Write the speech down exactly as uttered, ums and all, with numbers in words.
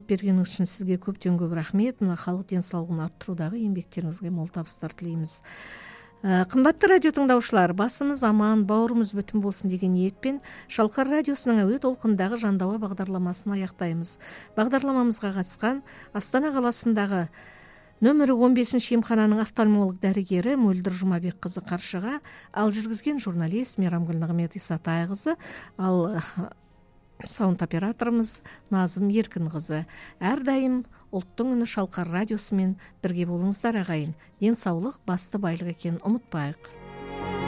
бергениңиз үчүн сизге көптөн көп рахмет. Мына халык денсаулыгын арттыруудагы эмгектериңизге мол табыстар тилейбиз. Кымбаттуу радио тыңдаушылар, басымыз аман, бауырумуз бүтүн болсун деген ниетпен Шалкар радиосунун өт толкундагы жандаба багдарламасын аяктайбыз. Багдарламамызга катышкан Астана каласындагы нөмүрү он бешинчи эмкананын офтальмолог дарыгери Мөлдүр Жумабек кызы Каршыга, ал жүргүзгөн журналист Мейрамгүл Нагымет Исатай кызы, ал саунд операторубуз Назым Эркин кызы. Ар дайым Улуттун үнү Шалкар радиосу менен бирге болуңуздар агайын. Ден соолук басты байлык экенин унутпайык.